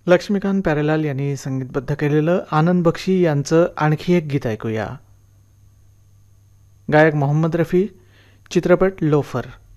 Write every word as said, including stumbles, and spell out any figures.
लक्ष्मीकांत प्यारेलाल यांनी संगीतबद्ध केलेलं आनंद बक्षी यांचं आणखी एक गीत ऐकूया. गायक मोहम्मद रफी, चित्रपट लोफर.